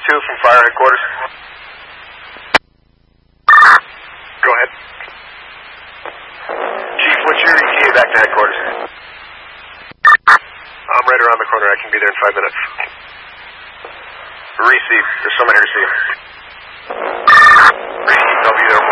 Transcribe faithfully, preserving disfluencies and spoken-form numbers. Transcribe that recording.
two from fire headquarters. Go ahead. Chief, what's your E T A back to headquarters? I'm right around the corner. I can be there in five minutes. Receive. There's someone here to see you. Receive. I'll be there.